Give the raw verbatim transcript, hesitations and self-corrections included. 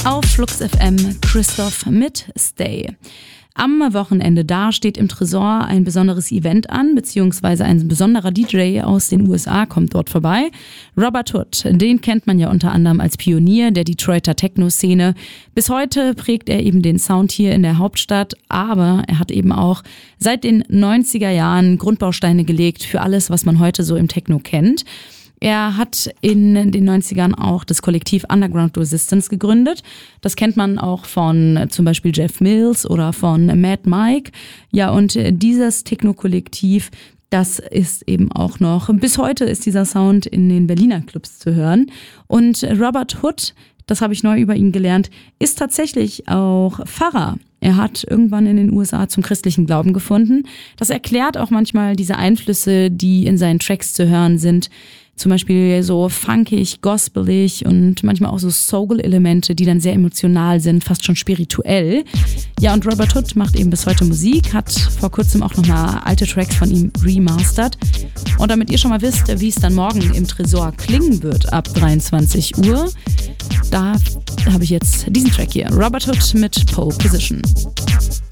Auf Flux F M Christoph mit Stay. Am Wochenende da steht im Tresor ein besonderes Event an, beziehungsweise ein besonderer D J aus den U S A kommt dort vorbei. Robert Hood, den kennt man ja unter anderem als Pionier der Detroiter Techno-Szene. Bis heute prägt er eben den Sound hier in der Hauptstadt, aber er hat eben auch seit den neunziger Jahren Grundbausteine gelegt für alles, was man heute so im Techno kennt. Er hat in den neunzigern auch das Kollektiv Underground Resistance gegründet. Das kennt man auch von zum Beispiel Jeff Mills oder von Mad Mike. Ja, und dieses Techno-Kollektiv, das ist eben auch noch, bis heute ist dieser Sound in den Berliner Clubs zu hören. Und Robert Hood, das habe ich neu über ihn gelernt, ist tatsächlich auch Pfarrer. Er hat irgendwann in den U S A zum christlichen Glauben gefunden. Das erklärt auch manchmal diese Einflüsse, die in seinen Tracks zu hören sind. Zum Beispiel so funkig, gospelig und manchmal auch so Soul-Elemente, die dann sehr emotional sind, fast schon spirituell. Ja, und Robert Hood macht eben bis heute Musik, hat vor kurzem auch nochmal alte Tracks von ihm remastert. Und damit ihr schon mal wisst, wie es dann morgen im Tresor klingen wird ab dreiundzwanzig Uhr, da habe ich jetzt diesen Track hier. Robert Hood mit Pole Position.